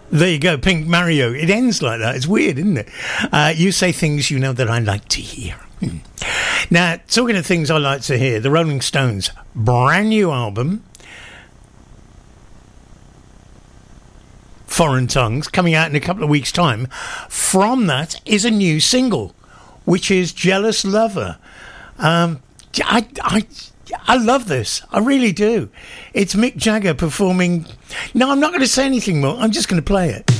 There you go, Pink Mario. It ends like that. It's weird, isn't it? You say things you know that I like to hear. Now, talking of things I like to hear, the Rolling Stones' brand new album, Foreign Tongues, coming out in a couple of weeks' time. From that is a new single, which is Jealous Lover. I love this. I really do. It's Mick Jagger performing. No, I'm not going to say anything more. I'm just going to play it.